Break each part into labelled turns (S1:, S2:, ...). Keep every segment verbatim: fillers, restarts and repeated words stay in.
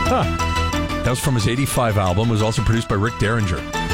S1: That was from his eighty-five album. It was also produced by Rick Derringer.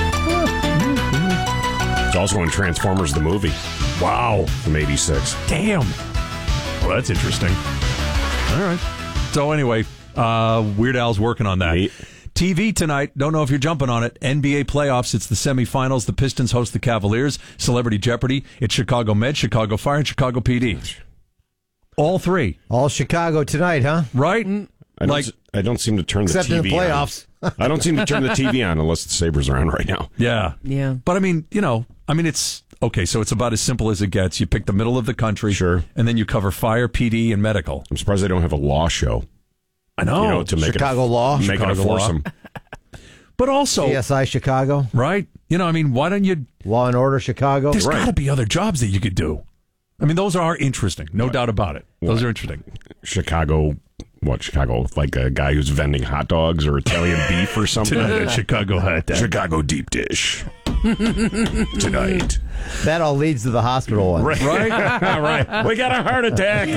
S2: It's also in Transformers the movie.
S1: Wow.
S2: From eighty-six.
S1: Damn. Well, that's interesting. All right. So anyway, uh, Weird Al's working on that.
S2: Neat.
S1: T V tonight. Don't know if you're jumping on it. N B A playoffs. It's the semifinals. The Pistons host the Cavaliers. Celebrity Jeopardy. It's Chicago Med, Chicago Fire, and Chicago P D. All three.
S3: All Chicago tonight, huh?
S1: Right?
S2: I don't,
S1: Like,
S2: I don't seem to turn
S3: Except
S2: the
S3: in
S2: T
S3: the
S2: V
S3: playoffs.
S2: on. I don't seem to turn the T V on unless the Sabres are on right now.
S1: yeah.
S4: Yeah.
S1: But I mean, you know, I mean, it's okay. So it's about as simple as it gets. You pick the middle of the country.
S2: Sure.
S1: And then you cover fire, P D, and medical.
S2: I'm surprised they don't have a law show.
S1: I know.
S2: You know, to make
S3: Chicago
S2: it a,
S3: law.
S2: Make
S1: Chicago
S2: it a
S1: law.
S2: foursome.
S1: But also,
S3: C S I Chicago.
S1: right? You know, I mean, why don't you?
S3: Law and Order Chicago.
S1: There's
S2: Right.
S1: got to be other jobs that you could do. I mean, those are interesting. No doubt about it. Those
S2: What?
S1: are interesting.
S2: Chicago, what, Chicago? Like a guy who's vending hot dogs or Italian beef or something?
S1: Tonight at Chicago Hot Dog.
S2: Chicago deep dish. Tonight.
S3: That all leads to the hospital one.
S2: Right.
S1: Right?
S2: right. We got a heart attack.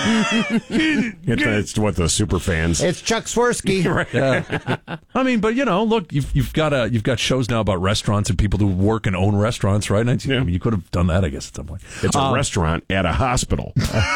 S2: It's what the super fans.
S3: It's Chuck Swirsky.
S1: Yeah. I mean, but you know, look, you've you've got a you've got shows now about restaurants and people who work and own restaurants, right? And
S2: Yeah.
S1: I mean, you could have done that, I guess, at some point.
S2: It's a
S1: Um,
S2: restaurant at a hospital.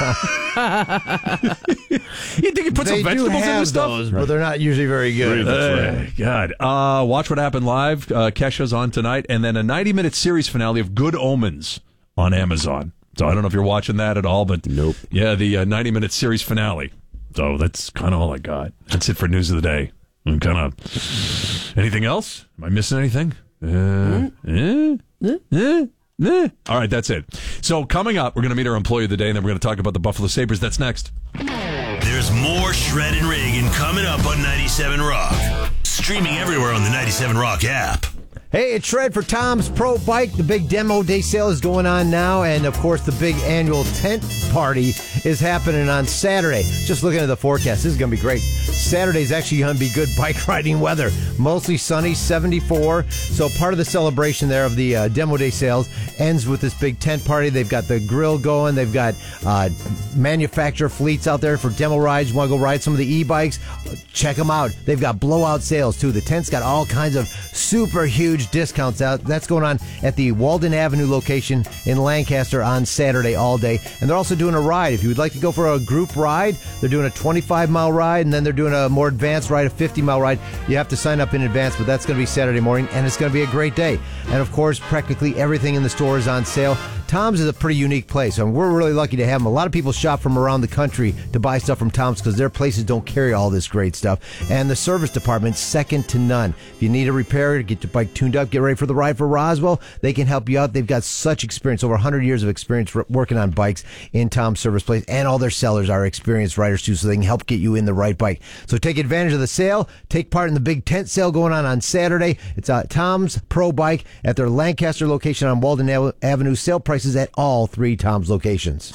S1: You think you put
S3: They
S1: some
S3: do
S1: vegetables in
S3: have
S1: this stuff?
S3: those, but they're not usually very good.
S2: Right.
S1: Uh, God. Uh, watch What Happened Live. Uh, Kesha's on tonight. And then a ninety-minute series finale of Good Omens on Amazon. So I don't know if you're watching that at all, but
S2: Nope.
S1: Yeah, the uh, ninety-minute series finale. So that's kind of all I got. That's it for News of the Day. I'm kind of... Anything else? Am I missing anything? Uh, eh? Eh? Eh? All right, that's it. So coming up, we're going to meet our employee of the day, and then we're going to talk about the Buffalo Sabres. That's next.
S5: There's more Shred and Reagan coming up on ninety-seven Rock. Streaming everywhere on the ninety-seven Rock app.
S3: Hey, it's Shred for Tom's Pro Bike. The big demo day sale is going on now, and of course, the big annual tent party is happening on Saturday. Just looking at the forecast, this is going to be great. Saturday is actually going to be good bike riding weather. Mostly sunny, seventy-four. So part of the celebration there of the uh, demo day sales ends with this big tent party. They've got the grill going. They've got uh, manufacturer fleets out there for demo rides. You want to go ride some of the e-bikes? Check them out. They've got blowout sales, too. The tent's got all kinds of super huge discounts out. That's going on at the Walden Avenue location in Lancaster on Saturday all day. And they're also doing a ride. If you would like to go for a group ride, they're doing a twenty-five mile ride, and then they're doing a more advanced ride, a fifty mile ride. You have to sign up in advance, but that's going to be Saturday morning, and it's going to be a great day. And of course, practically everything in the store is on sale. Tom's is a pretty unique place, and we're really lucky to have them. A lot of people shop from around the country to buy stuff from Tom's because their places don't carry all this great stuff. And the service department's second to none. If you need a repair, get your bike tuned up, get ready for the ride for Roswell, they can help you out. They've got such experience, over one hundred years of experience working on bikes in Tom's Service Place, and all their sellers are experienced riders too, so they can help get you in the right bike. So take advantage of the sale. Take part in the big tent sale going on on Saturday. It's uh, Tom's Pro Bike at their Lancaster location on Walden Avenue. Sale prices at all three Tom's locations.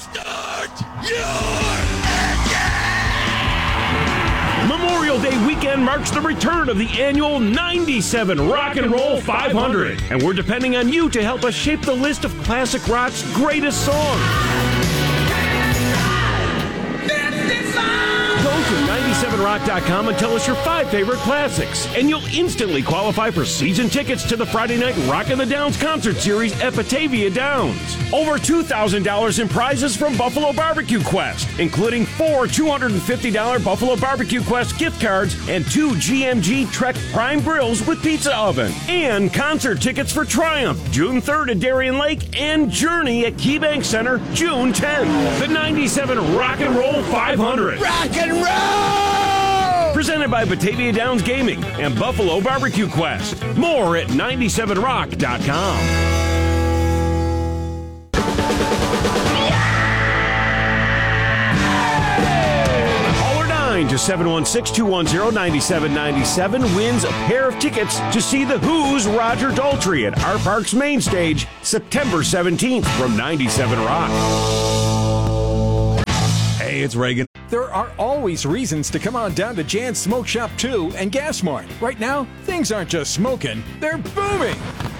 S6: Memorial Day weekend marks the return of the annual ninety-seven Rock and Roll five hundred. And we're depending on you to help us shape the list of classic rock's greatest songs. Go to ninety-seven rock dot com and tell us your five favorite classics, and you'll instantly qualify for season tickets to the Friday night Rockin' the Downs concert series at Batavia Downs. Over two thousand dollars in prizes from Buffalo Barbecue Quest, including four two hundred fifty dollars Buffalo Barbecue Quest gift cards and two G M G Trek Prime Grills with pizza oven. And concert tickets for Triumph, June third at Darien Lake, and Journey at KeyBank Center, June tenth. The ninety-seven Rock and Roll five hundred.
S3: Rock and roll!
S6: Presented by Batavia Downs Gaming and Buffalo Barbecue Quest. More at ninety-seven rock dot com. Caller nine to seven one six, two one zero, nine seven nine seven wins a pair of tickets to see The Who's Roger Daltrey at our Park's main stage September seventeenth from ninety-seven Rock.
S1: Hey, it's Reagan.
S7: There are always reasons to come on down to Jan's Smoke Shop two and Gas Mart. Right now, things aren't just smoking, they're booming.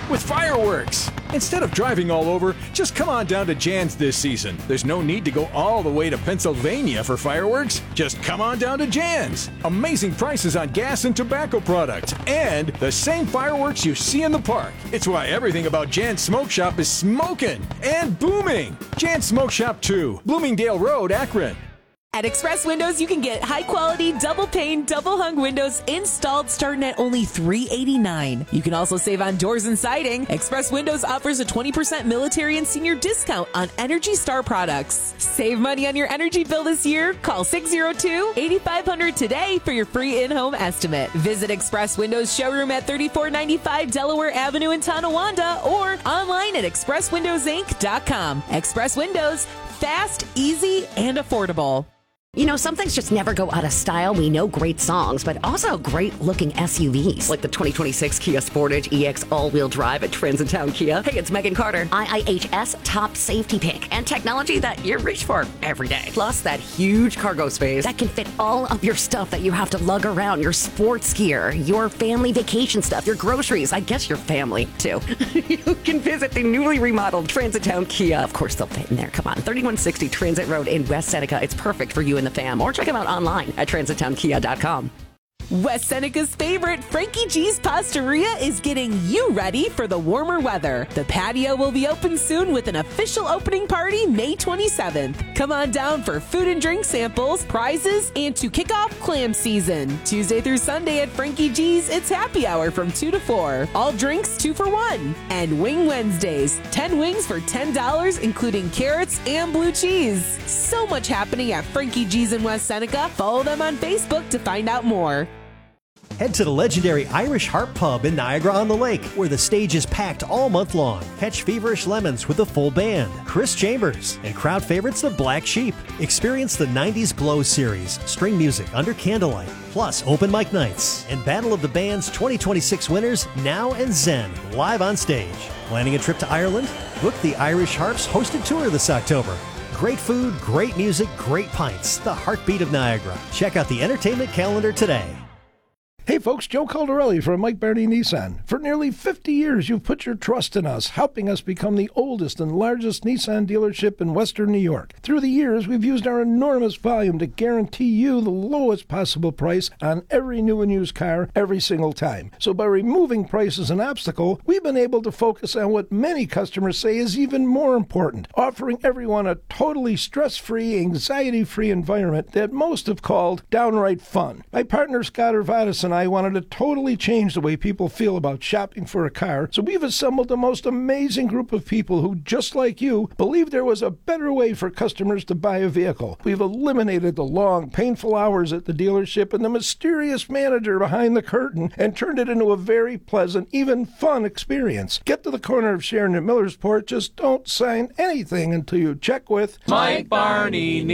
S7: with fireworks. Instead of driving all over, just come on down to Jan's this season. There's no need to go all the way to Pennsylvania for fireworks. Just come on down to Jan's. Amazing prices on gas and tobacco products, and the same fireworks you see in the park. It's why everything about Jan's Smoke Shop is smoking and booming. Jan's Smoke Shop two, Bloomingdale Road, Akron.
S4: At Express Windows, you can get high-quality, double-pane, double-hung windows installed starting at only three hundred eighty-nine dollars. You can also save on doors and siding. Express Windows offers a twenty percent military and senior discount on Energy Star products. Save money on your energy bill this year. Call six oh two, eight five zero zero today for your free in-home estimate. Visit Express Windows showroom at thirty-four ninety-five Delaware Avenue in Tonawanda or online at express windows inc dot com. Express Windows, fast, easy, and affordable.
S8: You know, some things just never go out of style. We know great songs, but also great-looking S U Vs. Like the twenty twenty-six Kia Sportage E X all-wheel drive at Transitown Kia. Hey, it's Megan Carter. I I H S top safety pick. And technology that you reach for every day. Plus that huge cargo space that can fit all of your stuff that you have to lug around. Your sports gear, your family vacation stuff, your groceries. I guess your family, too. You can visit the newly remodeled Transitown Kia. Of course, they'll fit in there. Come on. thirty-one sixty Transit Road in West Seneca. It's perfect for you and the fam, or check them out online at transitown kia dot com.
S4: West Seneca's favorite, Frankie G's Pastaria, is getting you ready for the warmer weather. The patio will be open soon with an official opening party May twenty-seventh. Come on down for food and drink samples, prizes, and to kick off clam season. Tuesday through Sunday at Frankie G's, it's happy hour from two to four. All drinks two for one. And Wing Wednesdays, ten wings for ten dollars, including carrots and blue cheese. So much happening at Frankie G's in West Seneca. Follow them on Facebook to find out more.
S9: Head to the legendary Irish Harp Pub in Niagara-on-the-Lake, where the stage is packed all month long. Catch Feverish Lemons with a full band, Chris Chambers, and crowd favorites the Black Sheep. Experience the nineties Blow series, string music under candlelight, plus open mic nights, and Battle of the Bands twenty twenty-six winners, Now and Zen, live on stage. Planning a trip to Ireland? Book the Irish Harp's hosted tour this October. Great food, great music, great pints. The heartbeat of Niagara. Check out the entertainment calendar today.
S10: Hey folks, Joe Caldarelli from Mike Barney Nissan. For nearly fifty years, you've put your trust in us, helping us become the oldest and largest Nissan dealership in Western New York. Through the years, we've used our enormous volume to guarantee you the lowest possible price on every new and used car every single time. So by removing price as an obstacle, we've been able to focus on what many customers say is even more important, offering everyone a totally stress-free, anxiety-free environment that most have called downright fun. My partner Scott Urvatis and I wanted to totally change the way people feel about shopping for a car, so we've assembled the most amazing group of people who, just like you, believe there was a better way for customers to buy a vehicle. We've eliminated the long, painful hours at the dealership and the mysterious manager behind the curtain and turned it into a very pleasant, even fun experience. Get to the corner of Sharon and Millersport, just don't sign anything until you check with
S11: Mike Barney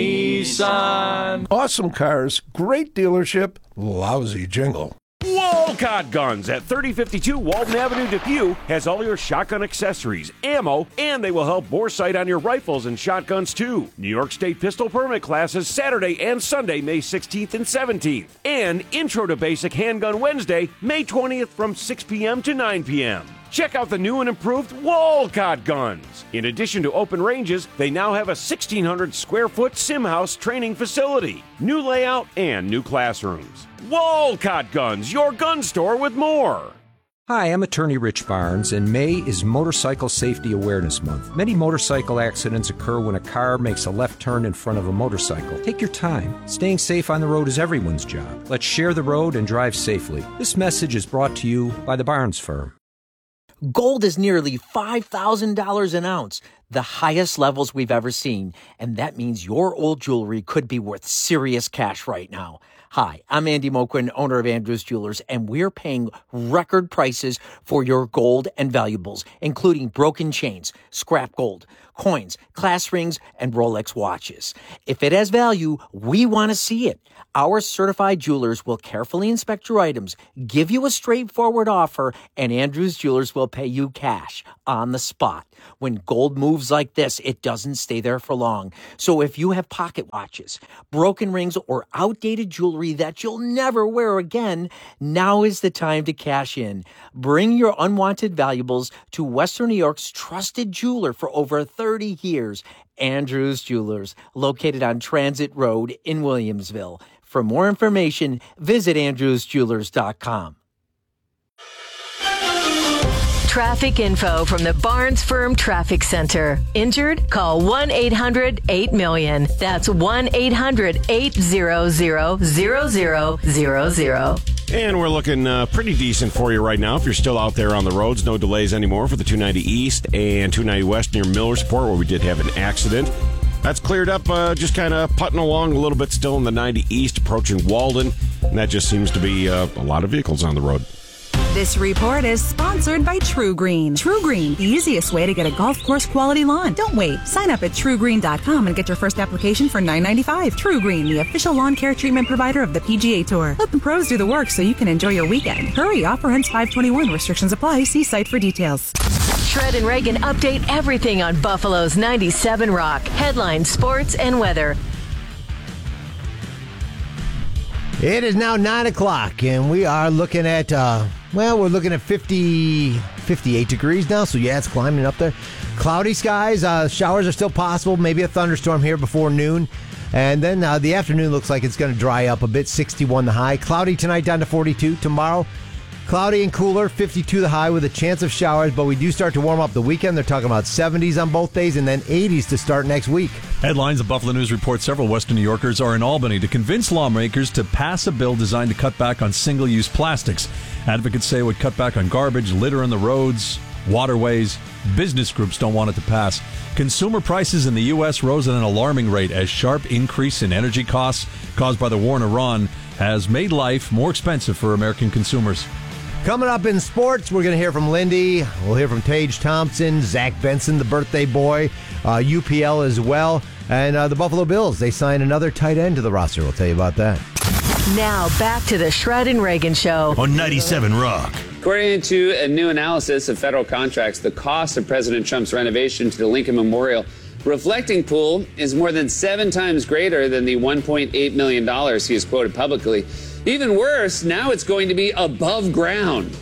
S11: Nissan.
S10: Awesome cars, great dealership, lousy jingle.
S6: Walcott Guns at thirty fifty-two Walton Avenue, Depew has all your shotgun accessories, ammo, and they will help bore sight on your rifles and shotguns too. New York State pistol permit classes Saturday and Sunday, May sixteenth and seventeenth. And Intro to Basic Handgun Wednesday, May twentieth from six p.m. to nine p.m. Check out the new and improved Walcott Guns. In addition to open ranges, they now have a sixteen hundred square foot sim house training facility, new layout, and new classrooms. Walcott Guns, your gun store with more.
S12: Hi, I'm attorney Rich Barnes, and May is Motorcycle Safety Awareness Month. Many motorcycle accidents occur when a car makes a left turn in front of a motorcycle. Take your time. Staying safe on the road is everyone's job. Let's share the road and drive safely. This message is brought to you by the Barnes Firm.
S13: Gold is nearly five thousand dollars an ounce, the highest levels we've ever seen. And that means your old jewelry could be worth serious cash right now. Hi, I'm Andy Moquin, owner of Andrews Jewelers, and we're paying record prices for your gold and valuables, including broken chains, scrap gold, coins, class rings, and Rolex watches. If it has value, we want to see it. Our certified jewelers will carefully inspect your items, give you a straightforward offer, and Andrews Jewelers will pay you cash on the spot. When gold moves like this, it doesn't stay there for long. So if you have pocket watches, broken rings, or outdated jewelry that you'll never wear again, now is the time to cash in. Bring your unwanted valuables to Western New York's trusted jeweler for over thirty years, Andrews Jewelers, located on Transit Road in Williamsville. For more information, visit andrews jewelers dot com.
S14: Traffic info from the Barnes Firm Traffic Center. Injured? Call one eight hundred eight million. That's one eight hundred eight hundred zero zero zero zero.
S2: And we're looking uh, pretty decent for you right now. If you're still out there on the roads, no delays anymore for the two ninety East and two ninety West near Millersport, where we did have an accident. That's cleared up, uh, just kind of putting along a little bit still in the ninety East, approaching Walden. And that just seems to be uh, a lot of vehicles on the road.
S15: This report is sponsored by True Green. True Green, the easiest way to get a golf course quality lawn. Don't wait. Sign up at true green dot com and get your first application for nine ninety-five. True Green, the official lawn care treatment provider of the P G A Tour. Let the pros do the work so you can enjoy your weekend. Hurry, offer ends five twenty-one. Restrictions apply. See site for details.
S14: Shred and Reagan update everything on Buffalo's ninety-seven Rock. Headlines, sports, and weather.
S3: It is now nine o'clock, and we are looking at, uh, well, we're looking at fifty, fifty-eight degrees now, so yeah, it's climbing up there. Cloudy skies, uh, showers are still possible, maybe a thunderstorm here before noon. And then uh, the afternoon looks like it's going to dry up a bit, sixty-one the high. Cloudy tonight down to forty-two. Tomorrow, cloudy and cooler, fifty-two the high with a chance of showers, but we do start to warm up the weekend. They're talking about seventies on both days and then eighties to start next week.
S1: Headlines, the Buffalo News report several Western New Yorkers are in Albany to convince lawmakers to pass a bill designed to cut back on single-use plastics. Advocates say it would cut back on garbage, litter on the roads, waterways. Business groups don't want it to pass. Consumer prices in the U S rose at an alarming rate as sharp increase in energy costs caused by the war in Iran has made life more expensive for American consumers.
S3: Coming up in sports, we're going to hear from Lindy. We'll hear from Tage Thompson, Zach Benson, the birthday boy, uh, U P L as well, and uh, the Buffalo Bills. They signed another tight end to the roster. We'll tell you about that.
S14: Now back to the Shred and Reagan Show
S5: on ninety-seven Rock.
S16: According to a new analysis of federal contracts, the cost of President Trump's renovation to the Lincoln Memorial reflecting pool is more than seven times greater than the one point eight million dollars he has quoted publicly. Even worse, now it's going to be above ground.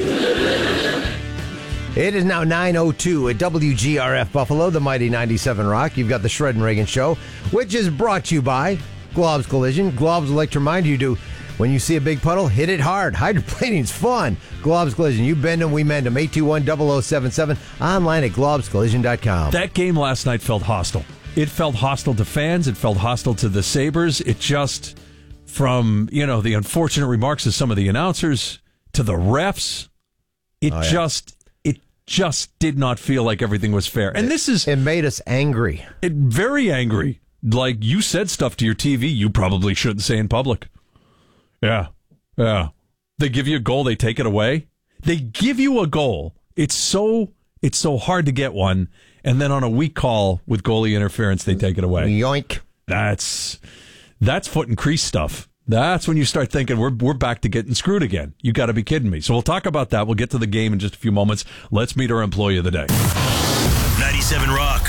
S3: It is now nine oh two at W G R F Buffalo, the mighty ninety-seven Rock. You've got the Shred and Reagan Show, which is brought to you by Globs Collision. Globs would like to remind you to, when you see a big puddle, hit it hard. Hydroplating's fun. Globs Collision. You bend them, we mend them. eight two one, zero zero seven seven. Online at globs collision dot com.
S1: That game last night felt hostile. It felt hostile to fans. It felt hostile to the Sabres. It just, from, you know, the unfortunate remarks of some of the announcers to the refs, it oh, yeah. just... just did not feel like everything was fair. And this is...
S3: It made us angry.
S1: It very angry. Like, you said stuff to your T V you probably shouldn't say in public. Yeah. Yeah. They give you a goal, they take it away. They give you a goal. It's so it's so hard to get one. And then on a weak call with goalie interference, they take it away.
S3: Yoink.
S1: That's that's foot and crease stuff. That's when you start thinking we're we're back to getting screwed again. You got to be kidding me. So we'll talk about that. We'll get to the game in just a few moments. Let's meet our employee of the day.
S5: ninety-seven Rock.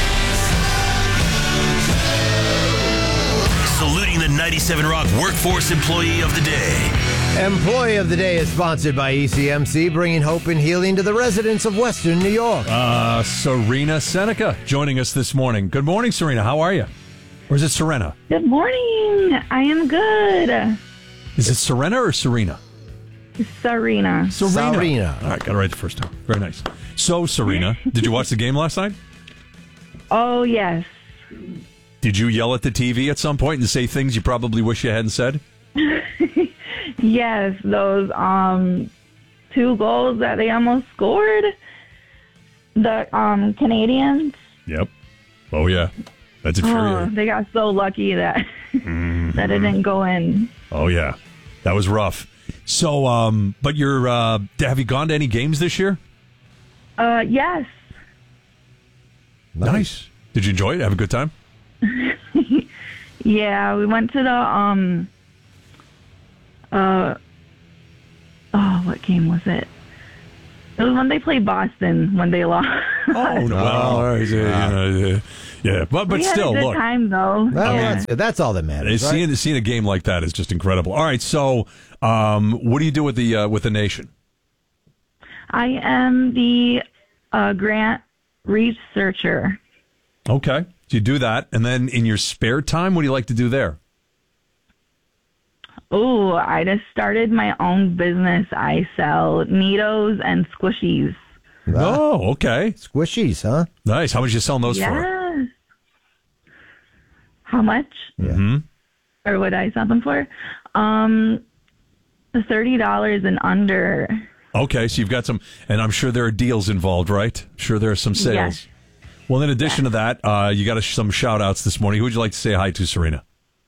S5: Saluting the ninety-seven Rock Workforce Employee of the Day.
S3: Employee of the Day is sponsored by E C M C, bringing hope and healing to the residents of Western New York.
S1: Uh, Serena Seneca joining us this morning. Good morning, Serena. How are you? Or is it Serena?
S17: Good morning. I am good.
S1: Is it Serena or Serena?
S17: Serena.
S1: Serena.
S3: Serena.
S1: All right, got it right the first time. Very nice. So, Serena, did you watch the game last night?
S17: Oh, yes.
S1: Did you yell at the T V at some point and say things you probably wish you hadn't said?
S17: Yes, those um, two goals that they almost scored. The um, Canadians.
S1: Yep. Oh, yeah. That's infuriating.
S17: Oh, they got so lucky that
S1: mm-hmm.
S17: that it didn't go in.
S1: Oh, yeah. That was rough. So, um, but you're, uh, have you gone to any games this year?
S17: Uh, yes.
S1: Nice. Did you enjoy it? Have a good time?
S17: Yeah, we went to the um uh oh, what game was it? It was when they played Boston when they lost.
S1: Oh no! Well, all right, yeah, yeah, yeah, but but
S17: we
S1: still,
S17: had a good
S1: look.
S17: time though.
S3: Well,
S17: yeah.
S3: that's, that's all that matters. Right?
S1: Seeing seeing a game like that is just incredible. All right, so um, what do you do with the uh, with the nation?
S17: I am the uh, grant researcher.
S1: Okay, so you do that, and then in your spare time, what do you like to do there?
S17: Oh, I just started my own business. I sell Neatos and Squishies.
S1: Oh, okay.
S3: Squishies, huh?
S1: Nice. How much you selling those
S17: yes.
S1: for?
S17: How much?
S1: Mm-hmm.
S17: Or what I sell them for? Um, thirty dollars and under.
S1: Okay, so you've got some, and I'm sure there are deals involved, right? I'm sure there are some sales.
S17: Yes.
S1: Well, in addition yes. to that, uh, you got a, some shout-outs this morning. Who would you like to say hi to, Serena?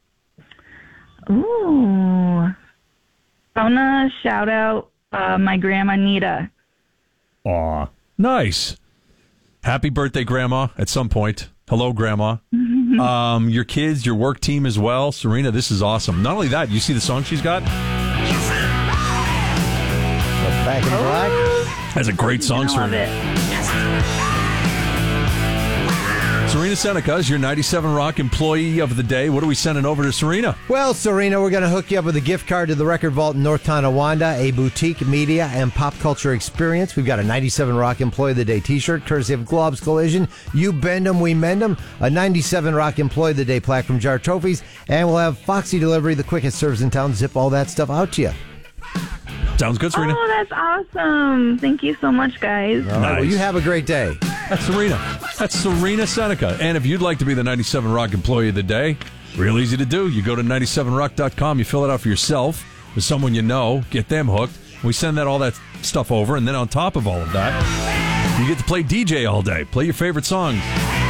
S17: Ooh. I want to shout out uh, my grandma, Nita.
S1: Aw, nice. Happy birthday, Grandma, at some point. Hello, Grandma. um, your kids, your work team as well. Serena, this is awesome. Not only that, you see the song she's got?
S3: Back in Black.
S1: That's a great song, Serena. Serena Seneca is your ninety-seven Rock Employee of the Day. What are we sending over to Serena?
S3: Well, Serena, we're going to hook you up with a gift card to the Record Vault in North Tonawanda, a boutique media and pop culture experience. We've got a ninety-seven Rock Employee of the Day t-shirt, courtesy of Globes Collision. You bend them, we mend them. A ninety-seven Rock Employee of the Day plaque from Jar Trophies. And we'll have Foxy Delivery, the quickest service in town. Zip all that stuff out to you.
S1: Sounds good, Serena.
S17: Oh, that's awesome. Thank you so much, guys.
S3: All right, nice. Well, you have a great day.
S1: That's Serena. That's Serena Seneca. And if you'd like to be the ninety-seven Rock Employee of the Day, real easy to do. You go to ninety-seven rock dot com, you fill it out for yourself, with someone you know, get them hooked. We send that all that stuff over, and then on top of all of that, you get to play D J all day. Play your favorite songs.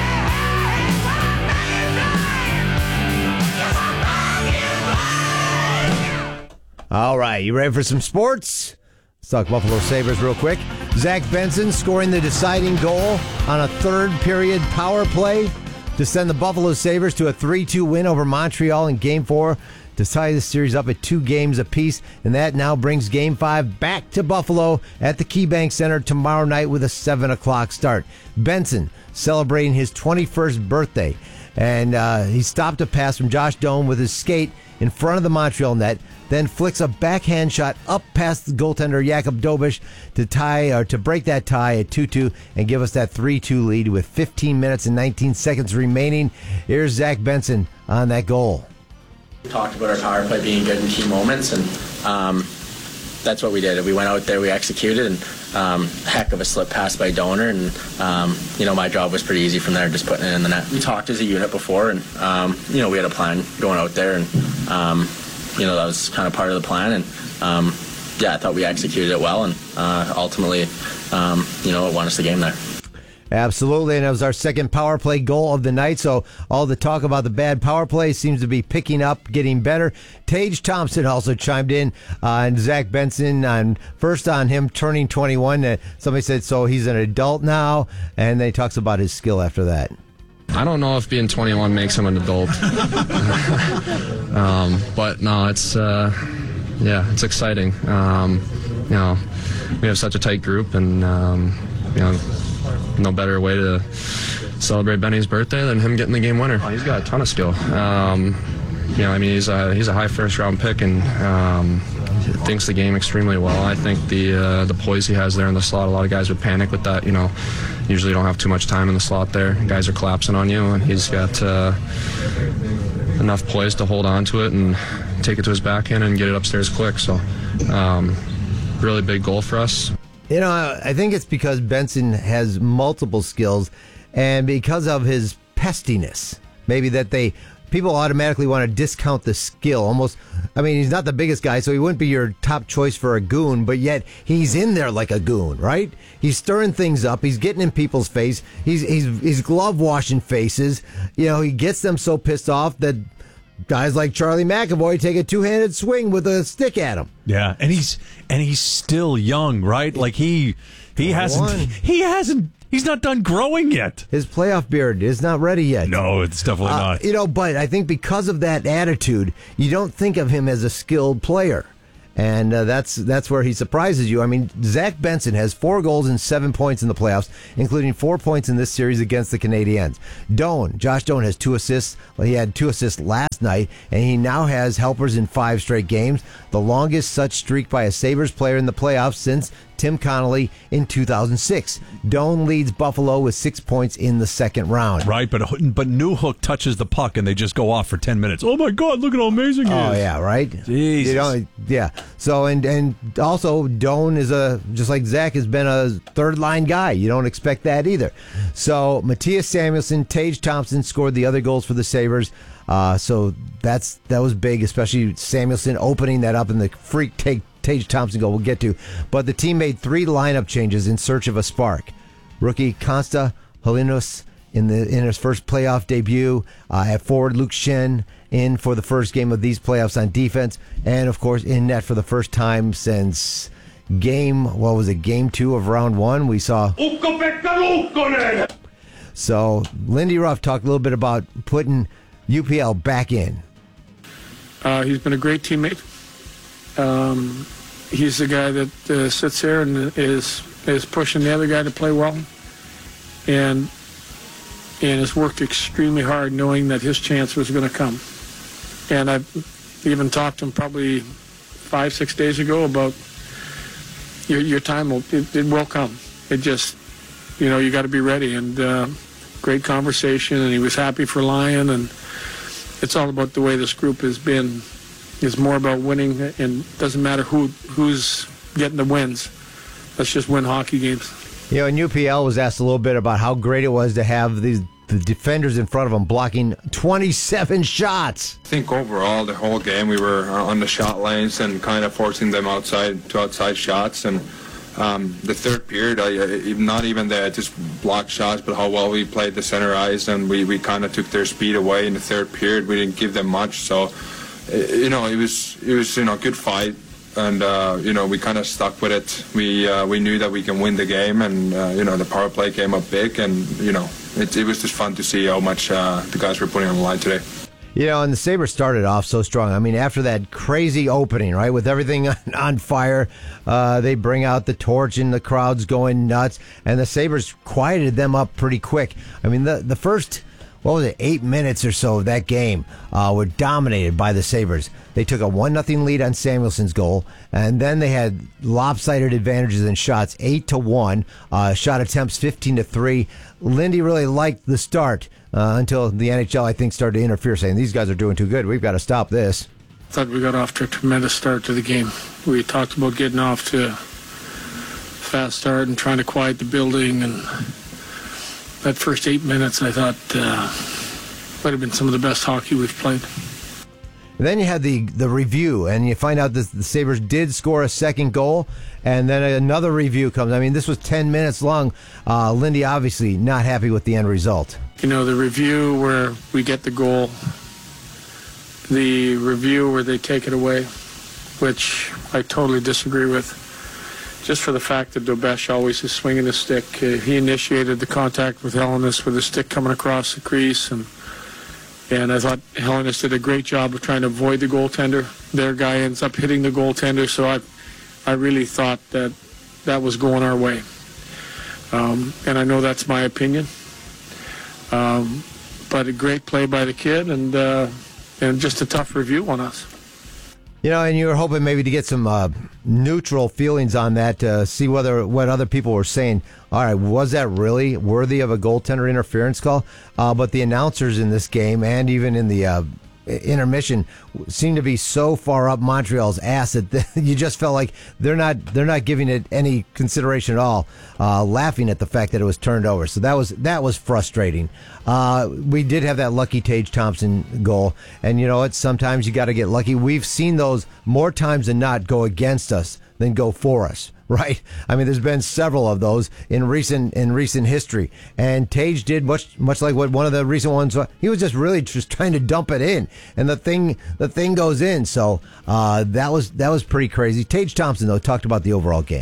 S3: All right, you ready for some sports? Let's talk Buffalo Sabres real quick. Zach Benson scoring the deciding goal on a third period power play to send the Buffalo Sabres to a three two win over Montreal in Game four to tie the series up at two games apiece. And that now brings Game five back to Buffalo at the KeyBank Center tomorrow night with a seven o'clock start. Benson celebrating his twenty-first birthday. And uh, he stopped a pass from Josh Doan with his skate in front of the Montreal net, then flicks a backhand shot up past the goaltender Jakub Dobiš to tie or to break that tie at two two and give us that three two lead with fifteen minutes and nineteen seconds remaining. Here's Zach Benson on that goal.
S18: We talked about our power play being good in key moments, and um, that's what we did. We went out there, we executed, and um, heck of a slip pass by Donor, and um, you know, my job was pretty easy from there, just putting it in the net. We talked as a unit before, and um, you know, we had a plan going out there, and um, you know, that was kind of part of the plan, and um, yeah, I thought we executed it well, and uh, ultimately, um, you know, it won us the game there.
S3: Absolutely, and it was our second power play goal of the night, so all the talk about the bad power play seems to be picking up, getting better. Tage Thompson also chimed in on Zach Benson, on first on him turning twenty-one. Uh, somebody said, so he's an adult now, and then he talks about his skill after that.
S19: I don't know if being twenty-one makes him an adult. um, but no, it's, uh, yeah, it's exciting. Um, you know, we have such a tight group, and, um, you know, no better way to celebrate Benny's birthday than him getting the game winner. Oh, he's got a ton of skill. Um, you know, I mean, he's a, he's a high first round pick, and um, thinks the game extremely well. I think the uh, the poise he has there in the slot, a lot of guys would panic with that. You know, usually you don't have too much time in the slot there. Guys are collapsing on you, and he's got uh, enough poise to hold on to it and take it to his backhand and get it upstairs quick. So, um, really big goal for us.
S3: You know, I think it's because Benson has multiple skills, and because of his pestiness, maybe that they people automatically want to discount the skill. Almost, I mean, he's not the biggest guy, so he wouldn't be your top choice for a goon, but yet he's in there like a goon, right? He's stirring things up. He's getting in people's face. He's he's he's glove washing faces. You know, he gets them so pissed off that guys like Charlie McAvoy take a two-handed swing with a stick at him.
S1: Yeah, and he's and he's still young, right? Like he He hasn't. He hasn't. He's not done growing yet.
S3: His playoff beard is not ready yet.
S1: No, it's definitely
S3: Uh,
S1: not.
S3: You know, but I think because of that attitude, you don't think of him as a skilled player. And uh, that's that's where he surprises you. I mean, Zach Benson has four goals and seven points in the playoffs, including four points in this series against the Canadiens. Doan, Josh Doan has two assists. Well, he had two assists last night, and he now has helpers in five straight games, the longest such streak by a Sabres player in the playoffs since Tim Connolly in two thousand six. Doan leads Buffalo with six points in the second round.
S1: Right, but but Newhook touches the puck and they just go off for ten minutes. Oh my God! Look at how amazing he
S3: Oh
S1: is.
S3: yeah, right.
S1: Jesus.
S3: You know, yeah. So and and also Doan is a just like Zach has been a third line guy. You don't expect that either. So Matthias Samuelsson, Tage Thompson scored the other goals for the Sabres. Uh, so that's that was big, especially Samuelsson opening that up in the freak take. Tage Thompson goal we'll get to. But the team made three lineup changes in search of a spark. Rookie Konsta Halinos in the in his first playoff debut. Uh, at forward, Luke Shen in for the first game of these playoffs on defense. And, of course, in net for the first time since game, what was it, game two of round one. We saw... So, Lindy Ruff talked a little bit about putting U P L back in.
S20: Uh, he's been a great teammate. Um, he's the guy that uh, sits there and is is pushing the other guy to play well, and and has worked extremely hard, knowing that his chance was going to come. And I've even talked to him probably five, six days ago about your your time will it, it will come. It just, you know, you got to be ready. And uh, great conversation, and he was happy for Lyon, and it's all about the way this group has been. It's more about winning, and it doesn't matter who who's getting the wins. Let's just win hockey games.
S3: You know, and U P L was asked a little bit about how great it was to have these the defenders in front of them blocking twenty-seven shots.
S21: I think overall, the whole game, we were on the shot lanes and kind of forcing them outside to outside shots. And um, the third period, I, not even the just blocked shots, but how well we played the center ice, and we, we kind of took their speed away in the third period. We didn't give them much, so you know, it was it was you know a good fight, and uh, you know we kind of stuck with it. We uh, we knew that we can win the game, and uh, you know the power play came up big, and you know it, it was just fun to see how much uh, the guys were putting on the line today.
S3: You know, and the Sabres started off so strong. I mean, after that crazy opening, right, with everything on fire, uh, they bring out the torch and the crowd's going nuts, and the Sabres quieted them up pretty quick. I mean, the the first. What was it, eight minutes or so of that game uh, were dominated by the Sabres. They took a one nothing lead on Samuelson's goal, and then they had lopsided advantages in shots, eight to one, uh, shot attempts fifteen to three. Lindy really liked the start uh, until the N H L, I think, started to interfere, saying, these guys are doing too good. We've got to stop this.
S20: I thought we got off to a tremendous start to the game. We talked about getting off to a fast start and trying to quiet the building, and that first eight minutes, I thought, uh, might have been some of the best hockey we've played.
S3: And then you had the the review, and you find out that the Sabres did score a second goal, and then another review comes. I mean, this was ten minutes long. Uh, Lindy obviously not happy with the end result.
S20: You know, the review where we get the goal, the review where they take it away, which I totally disagree with. Just for the fact that Dobesh always is swinging the stick. Uh, he initiated the contact with Helenius with the stick coming across the crease, and and I thought Helenius did a great job of trying to avoid the goaltender. Their guy ends up hitting the goaltender, so I I really thought that that was going our way. Um, and I know that's my opinion. Um, but a great play by the kid, and uh, and just a tough review on us.
S3: You know, and you were hoping maybe to get some uh, neutral feelings on that, to see whether what other people were saying. All right, was that really worthy of a goaltender interference call? Uh, but the announcers in this game, and even in the uh, intermission, seemed to be so far up Montreal's ass that you just felt like they're not they're not giving it any consideration at all, uh, laughing at the fact that it was turned over. So that was that was frustrating. Uh, we did have that lucky Tage Thompson goal, and you know what? Sometimes you got to get lucky. We've seen those more times than not go against us than go for us. Right? I mean, there's been several of those in recent in recent history, and Tage did much much like what one of the recent ones. He was just really just trying to dump it in, and the thing the thing goes in. So uh, that was that was pretty crazy. Tage Thompson though talked about the overall game.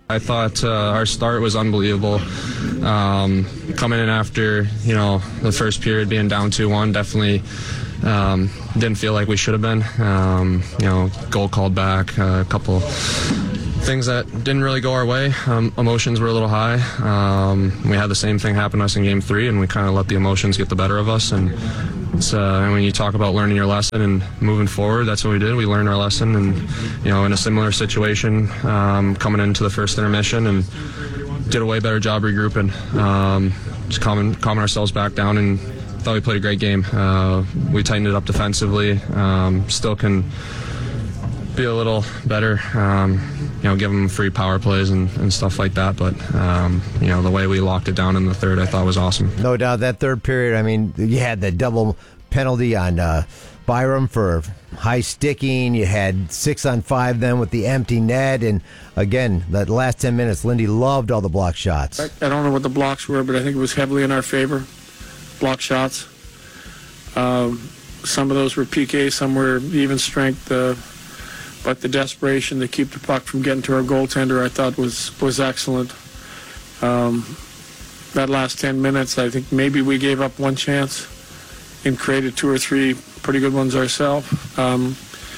S19: I thought uh, our start was unbelievable. Um, coming in after, you know, the first period being down two one, definitely um, didn't feel like we should have been. Um, you know, goal called back, uh, a couple things that didn't really go our way. Um, emotions were a little high. Um, we had the same thing happen to us in game three, and we kind of let the emotions get the better of us. And it's, uh, when you talk about learning your lesson and moving forward, that's what we did. We learned our lesson, and you know, in a similar situation, um, coming into the first intermission, and did a way better job regrouping, um, just calming, calming ourselves back down, and thought we played a great game. Uh, we tightened it up defensively. Um, still can be a little better, um, you know, give them free power plays and, and stuff like that. But, um, you know, the way we locked it down in the third, I thought was awesome.
S3: No doubt. That third period, I mean, you had the double penalty on uh, Byram for high sticking. You had six on five then with the empty net. And, again, that last ten minutes, Lindy loved all the block shots.
S20: I, I don't know what the blocks were, but I think it was heavily in our favor, block shots. Um, some of those were P K, some were even strength. Uh, But the desperation to keep the puck from getting to our goaltender, I thought was was excellent. Um, that last ten minutes, I think maybe we gave up one chance and created two or three pretty good ones ourselves. Um,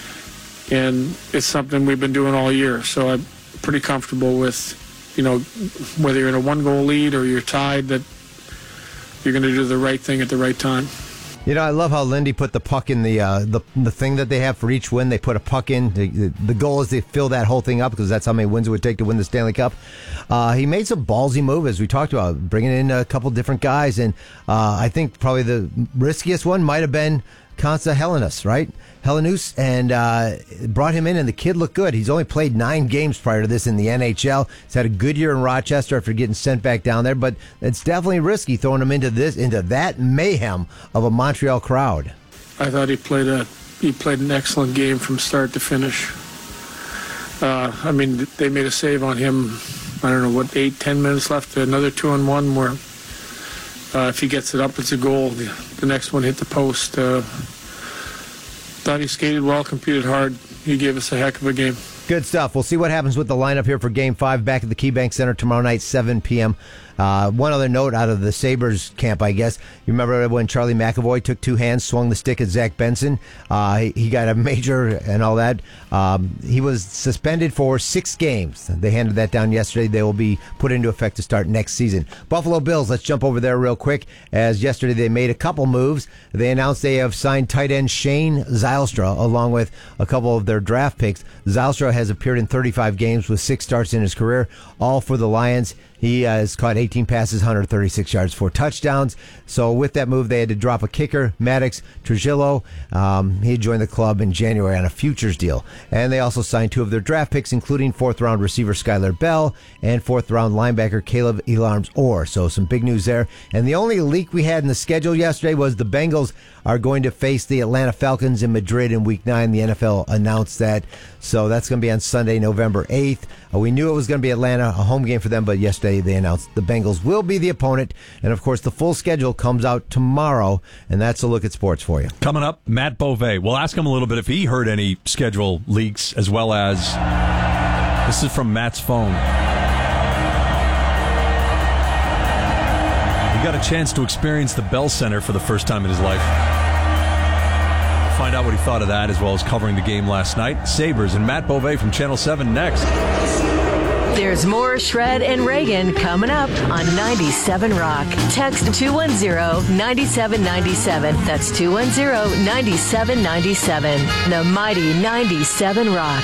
S20: and it's something we've been doing all year. So I'm pretty comfortable with, you know, whether you're in a one-goal lead or you're tied, that you're going to do the right thing at the right time.
S3: You know, I love how Lindy put the puck in the uh, the the thing that they have for each win. They put a puck in. The, the goal is they fill that whole thing up because that's how many wins it would take to win the Stanley Cup. Uh, he made some ballsy moves, as we talked about, bringing in a couple different guys. And uh, I think probably the riskiest one might have been Konsta Helenius, right? Helenius, and uh, brought him in, and the kid looked good. He's only played nine games prior to this in the N H L. He's had a good year in Rochester after getting sent back down there, but it's definitely risky throwing him into this, into that mayhem of a Montreal crowd.
S20: I thought he played a he played an excellent game from start to finish. Uh, I mean, they made a save on him. I don't know what, eight, ten minutes left. Another two on one where uh, if he gets it up, it's a goal. The, the next one hit the post. Uh, Thought he skated well, competed hard. He gave us a heck of a game.
S3: Good stuff. We'll see what happens with the lineup here for Game five back at the KeyBank Center tomorrow night, seven p.m. Uh, one other note out of the Sabres camp, I guess. You remember when Charlie McAvoy took two hands, swung the stick at Zach Benson? Uh, he, he got a major and all that. Um, he was suspended for six games. They handed that down yesterday. They will be put into effect to start next season. Buffalo Bills, let's jump over there real quick, as yesterday they made a couple moves. They announced they have signed tight end Shane Zylstra along with a couple of their draft picks. Zylstra has appeared in thirty-five games with six starts in his career, all for the Lions. He uh, has caught eighteen passes, one hundred thirty-six yards, four touchdowns. So with that move, they had to drop a kicker, Maddox Trujillo. Um, he joined the club in January on a futures deal. And they also signed two of their draft picks, including fourth-round receiver Skylar Bell and fourth-round linebacker Caleb Elarms-Orr. So some big news there. And the only leak we had in the schedule yesterday was the Bengals are going to face the Atlanta Falcons in Madrid in Week nine. The N F L announced that. So that's going to be on Sunday, November eighth. Uh, we knew it was going to be Atlanta, a home game for them, but yesterday they announced the Bengals will be the opponent. And, of course, the full schedule comes out tomorrow, and that's a look at sports for you.
S1: Coming up, Matt Beauvais. We'll ask him a little bit if he heard any schedule leaks, as well as this is from Matt's phone. He got a chance to experience the Bell Center for the first time in his life. Find out what he thought of that, as well as covering the game last night. Sabres and Matt Beauvais from Channel seven next.
S14: There's more Shred and Reagan coming up on ninety-seven Rock. Text two one zero, nine seven nine seven. That's two one zero, nine seven nine seven. The mighty ninety-seven Rock.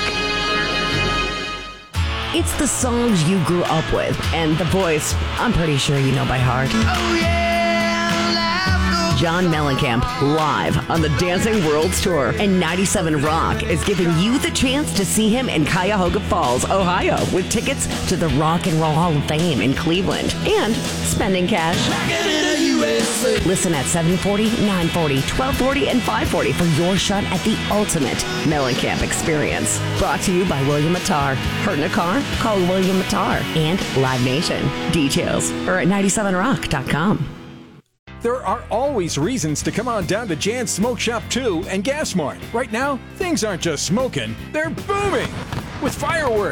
S8: It's the songs you grew up with, and the voice, I'm pretty sure you know by heart. Oh, yeah! John Mellencamp, live on the Dancing Worlds Tour. And ninety-seven Rock is giving you the chance to see him in Cuyahoga Falls, Ohio, with tickets to the Rock and Roll Hall of Fame in Cleveland and spending cash. Listen at seven forty, nine forty, twelve forty, and five forty for your shot at the ultimate Mellencamp experience. Brought to you by William Mattar. Hurt in a car? Call William Mattar. And Live Nation. Details are at ninety-seven rock dot com.
S7: There are always reasons to come on down to Jan's Smoke Shop two and Gas Mart. Right now, things aren't just smoking, they're booming with fireworks.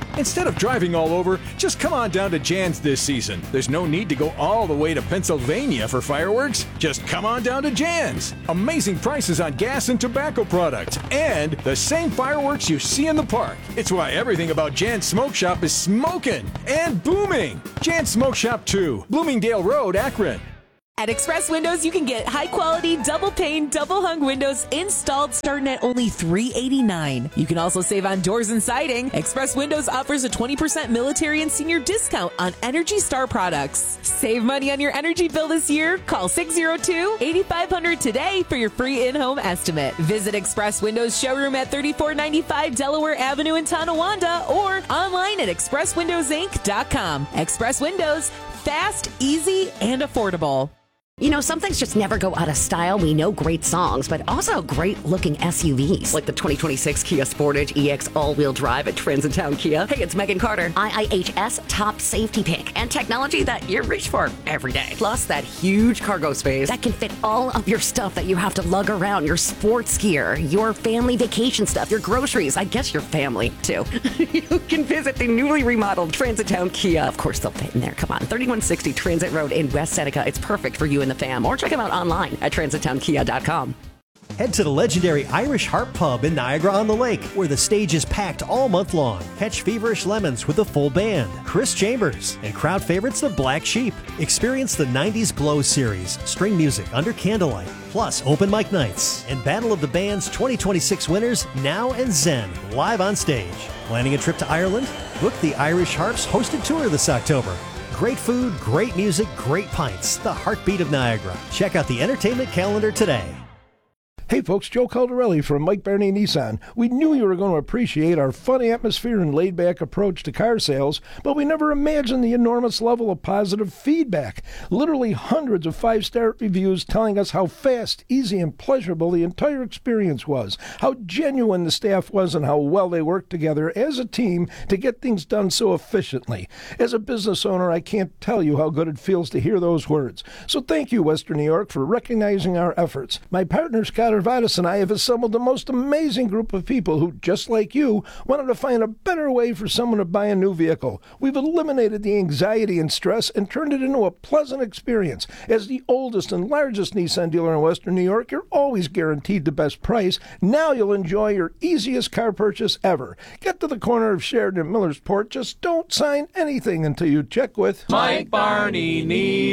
S7: Instead of driving all over, just come on down to Jan's this season. There's no need to go all the way to Pennsylvania for fireworks. Just come on down to Jan's. Amazing prices on gas and tobacco products. And the same fireworks you see in the park. It's why everything about Jan's Smoke Shop is smoking and booming. Jan's Smoke Shop two, Bloomingdale Road, Akron.
S4: At Express Windows, you can get high-quality, double-pane, double-hung windows installed starting at only three hundred eighty-nine dollars. You can also save on doors and siding. Express Windows offers a twenty percent military and senior discount on Energy Star products. Save money on your energy bill this year. Call six oh two, eight five hundred today for your free in-home estimate. Visit Express Windows showroom at thirty-four ninety-five Delaware Avenue in Tonawanda or online at express windows inc dot com. Express Windows, fast, easy, and affordable.
S8: You know, some things just never go out of style. We know great songs, but also great looking S U Vs. Like the twenty twenty-six Kia Sportage E X all-wheel drive at Transitown Kia. Hey, it's Megan Carter. I I H S top safety pick and technology that you reach for every day. Plus that huge cargo space that can fit all of your stuff that you have to lug around. Your sports gear, your family vacation stuff, your groceries. I guess your family, too. You can visit the newly remodeled Transitown Kia. Of course, they'll fit in there. Come on. thirty-one sixty Transit Road in West Seneca. It's perfect for you and the fam, or check them out online at transitown kia dot com.
S9: Head to the legendary Irish Harp Pub in Niagara-on-the-Lake, where the stage is packed all month long. Catch Feverish Lemons with a full band, Chris Chambers, and crowd favorites the Black Sheep. Experience the nineties Glow series, string music under candlelight, plus open mic nights, and Battle of the Bands twenty twenty-six winners Now and Zen live on stage. Planning a trip to Ireland? Book the Irish Harps hosted tour this October. Great food, great music, great pints. The heartbeat of Niagara. Check out the entertainment calendar today.
S10: Hey folks, Joe Caldarelli from Mike Barney Nissan. We knew you were going to appreciate our funny atmosphere and laid-back approach to car sales, but we never imagined the enormous level of positive feedback. Literally hundreds of five-star reviews telling us how fast, easy, and pleasurable the entire experience was, how genuine the staff was, and how well they worked together as a team to get things done so efficiently. As a business owner, I can't tell you how good it feels to hear those words. So thank you, Western New York, for recognizing our efforts. My partner, Scott Arvadas, and I have assembled the most amazing group of people who, just like you, wanted to find a better way for someone to buy a new vehicle. We've eliminated the anxiety and stress and turned it into a pleasant experience. As the oldest and largest Nissan dealer in Western New York, you're always guaranteed the best price. Now you'll enjoy your easiest car purchase ever. Get to the corner of Sheridan and Millersport. Just don't sign anything until you check with
S11: Mike Barney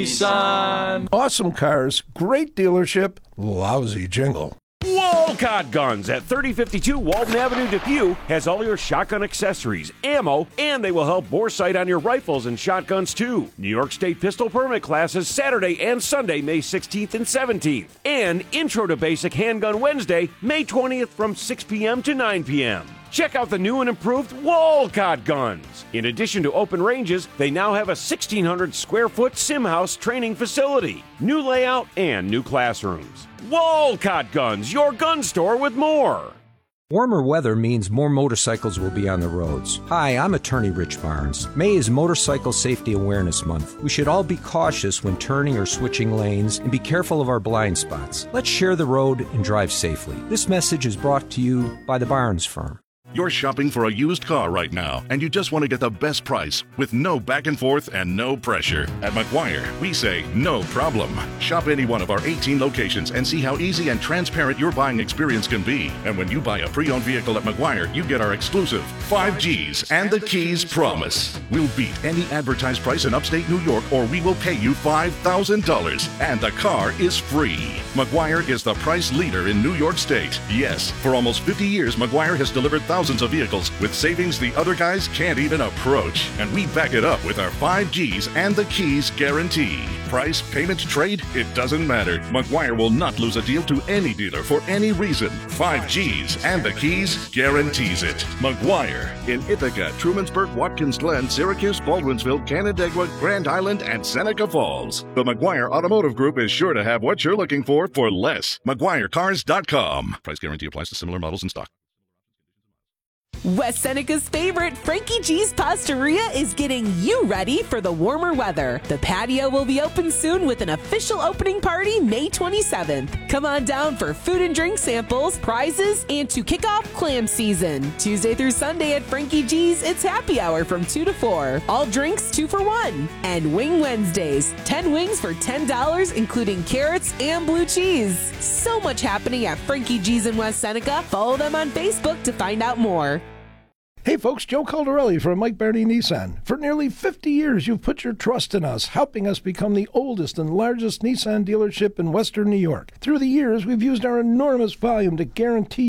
S11: Nissan.
S10: Awesome cars, great dealership, lousy jingle.
S6: Walcott Guns at thirty fifty-two Walton Avenue, Depew has all your shotgun accessories, ammo, and they will help bore sight on your rifles and shotguns too. New York State pistol permit classes Saturday and Sunday, May sixteenth and seventeenth. And Intro to Basic Handgun Wednesday, May twentieth from six p.m. to nine p.m. Check out the new and improved Walcott Guns. In addition to open ranges, they now have a sixteen hundred square foot sim house training facility, new layout, and new classrooms. Walcott Guns, your gun store with more.
S12: Warmer weather means more motorcycles will be on the roads. Hi, I'm attorney Rich Barnes. May is Motorcycle Safety Awareness Month. We should all be cautious when turning or switching lanes and be careful of our blind spots. Let's share the road and drive safely. This message is brought to you by the Barnes Firm.
S22: You're shopping for a used car right now, and you just want to get the best price with no back and forth and no pressure. At McGuire, we say no problem. Shop any one of our eighteen locations and see how easy and transparent your buying experience can be. And when you buy a pre-owned vehicle at McGuire, you get our exclusive five G's and the Keys promise. We'll beat any advertised price in upstate New York, or we will pay you five thousand dollars, and the car is free. McGuire is the price leader in New York State. Yes, for almost fifty years, McGuire has delivered thousands of vehicles with savings the other guys can't even approach. And we back it up with our five G's and the Keys guarantee. Price, payment, trade, it doesn't matter. McGuire will not lose a deal to any dealer for any reason. five G's and the Keys guarantees it. McGuire in Ithaca, Trumansburg, Watkins Glen, Syracuse, Baldwinsville, Canandaigua, Grand Island, and Seneca Falls. The McGuire Automotive Group is sure to have what you're looking for for less. McGuire Cars dot com. Price guarantee applies to similar models in stock.
S4: West Seneca's favorite, Frankie G's Pastaria, is getting you ready for the warmer weather. The patio will be open soon with an official opening party May twenty-seventh. Come on down for food and drink samples, prizes, and to kick off clam season. Tuesday through Sunday at Frankie G's, it's happy hour from two to four. All drinks two for one. And Wing Wednesdays, ten wings for ten dollars, including carrots and blue cheese. So much happening at Frankie G's in West Seneca. Follow them on Facebook to find out more.
S10: Hey folks, Joe Caldarelli from Mike Barney Nissan. For nearly fifty years, you've put your trust in us, helping us become the oldest and largest Nissan dealership in Western New York. Through the years, we've used our enormous volume to guarantee